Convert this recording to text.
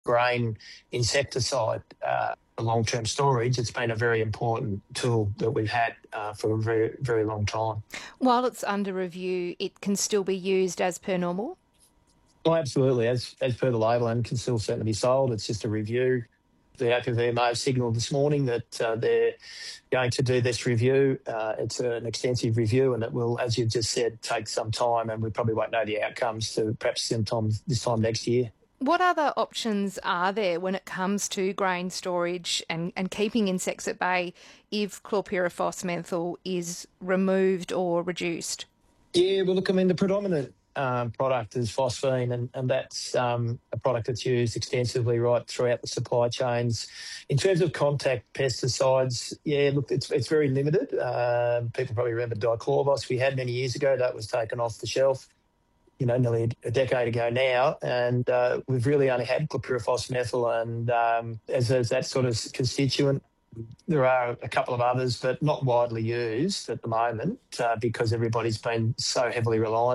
grain insecticide for long-term storage, it's been a very important tool that we've had for a very, very long time. While it's under review, it can still be used as per normal? Well, absolutely. As per the label, and can still certainly be sold. It's just a review. The APVMA have signalled this morning that they're going to do this review. It's an extensive review, and it will, as you've just said, take some time, and we probably won't know the outcomes to perhaps sometime this time next year. What other options are there when it comes to grain storage and keeping insects at bay if chlorpyrifos methyl is removed or reduced? Yeah, well, look, I mean, the predominant product is phosphine, and that's a product that's used extensively right throughout the supply chains. In terms of contact pesticides, yeah, look, it's very limited. People probably remember dichlorvos we had many years ago. That was taken off the shelf, nearly a decade ago now, and we've really only had chlorpyrifos methyl, and as that sort of constituent. There are a couple of others, but not widely used at the moment because everybody's been so heavily reliant